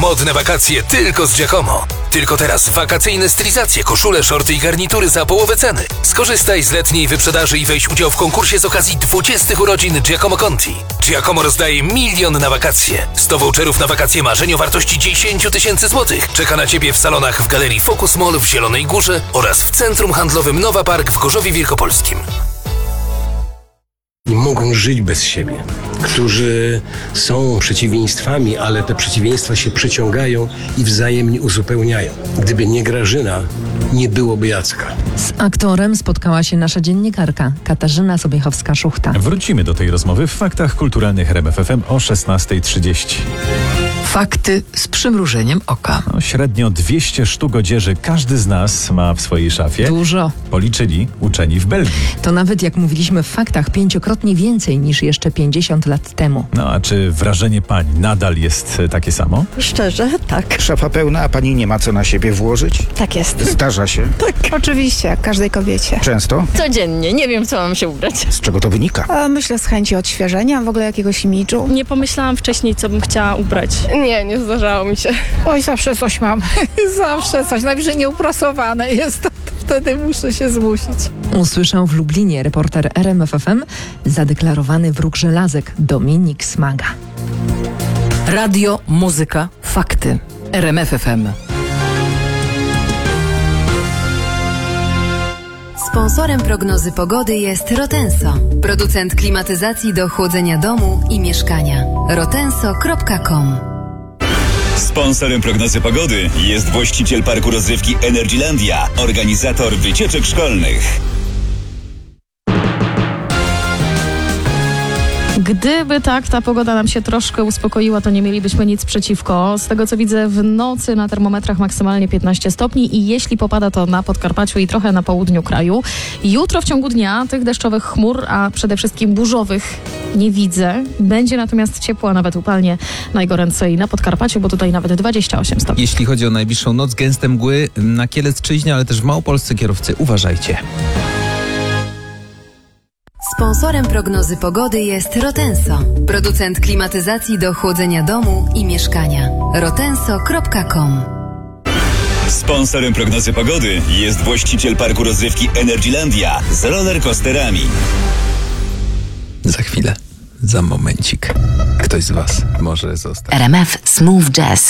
Modne wakacje tylko z Giacomo. Tylko teraz wakacyjne stylizacje, koszule, shorty i garnitury za połowę ceny. Skorzystaj z letniej wyprzedaży i weź udział w konkursie z okazji 20 urodzin Giacomo Conti. Giacomo rozdaje 1 000 000 na wakacje. 100 voucherów na wakacje marzeń o wartości 10 000 złotych. Czeka na Ciebie w salonach w Galerii Focus Mall w Zielonej Górze oraz w Centrum Handlowym Nowa Park w Gorzowie Wielkopolskim. Nie mogą żyć bez siebie, którzy są przeciwieństwami, ale te przeciwieństwa się przeciągają i wzajemnie uzupełniają. Gdyby nie Grażyna, nie byłoby Jacka. Z aktorem spotkała się nasza dziennikarka Katarzyna Sobiechowska-Szuchta. Wrócimy do tej rozmowy w Faktach Kulturalnych RMF FM o 16:30. Fakty z przymrużeniem oka. Średnio 200 sztuk odzieży każdy z nas ma w swojej szafie. Dużo. Policzyli uczeni w Belgii. To nawet, jak mówiliśmy w faktach, 5-krotnie więcej niż jeszcze 50 lat temu. No a czy wrażenie pań nadal jest takie samo? Szczerze, tak. Szafa pełna, a pani nie ma co na siebie włożyć? Tak jest. Zdarza się. Oczywiście, jak każdej kobiecie. Często? Codziennie, nie wiem co mam się ubrać. Z czego to wynika? A myślę z chęci odświeżenia, w ogóle jakiegoś imidżu. Nie pomyślałam wcześniej, co bym chciała ubrać. Nie zdarzało mi się. Oj, zawsze coś mam. Zawsze coś. Najwyżej nieuprasowane jest. To wtedy muszę się zmusić. Usłyszał w Lublinie reporter RMF FM zadeklarowany wróg żelazek Dominik Smaga. Radio, muzyka, fakty. RMF FM. Sponsorem prognozy pogody jest Rotenso, producent klimatyzacji do chłodzenia domu i mieszkania. rotenso.com. Sponsorem prognozy pogody jest właściciel parku rozrywki Energylandia, organizator wycieczek szkolnych. Gdyby tak ta pogoda nam się troszkę uspokoiła, to nie mielibyśmy nic przeciwko. Z tego co widzę, w nocy na termometrach maksymalnie 15 stopni i jeśli popada, to na Podkarpaciu i trochę na południu kraju. Jutro w ciągu dnia tych deszczowych chmur, a przede wszystkim burzowych nie widzę. Będzie natomiast ciepło, a nawet upalnie najgoręcej na Podkarpaciu, bo tutaj nawet 28 stopni. Jeśli chodzi o najbliższą noc, gęste mgły na Kielecczyźnie, ale też w Małopolsce. Kierowcy, uważajcie. Sponsorem prognozy pogody jest Rotenso, producent klimatyzacji do chłodzenia domu i mieszkania. rotenso.com. Sponsorem prognozy pogody jest właściciel parku rozrywki Energylandia z rollercoasterami. Za chwilę, za momencik, ktoś z Was może zostać. RMF Smooth Jazz.